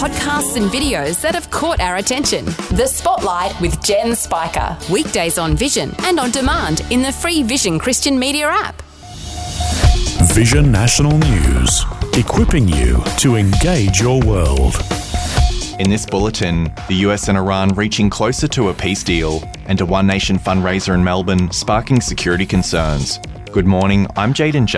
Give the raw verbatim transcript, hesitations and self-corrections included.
podcasts and videos that have caught our attention. The Spotlight with Jen Spiker. Weekdays on Vision and on demand in the free Vision Christian Media app. Vision National News, equipping you to engage your world. In this bulletin, the U S and Iran reaching closer to a peace deal, and a One Nation fundraiser in Melbourne sparking security concerns. Good morning, I'm Jaden Jack.